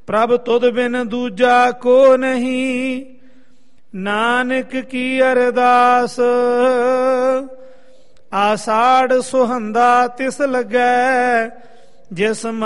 ਪ੍ਰਭ ਤੁਧ ਬਿਨ ਦੂਜਾ ਕੋ ਨਹੀਂ, ਨਾਨਕ ਕੀ ਅਰਦਾਸ। ਆਸਾੜ ਸੁਹੰਦਾ ਤਿਸ ਲੱਗੈ, ਜਿਸ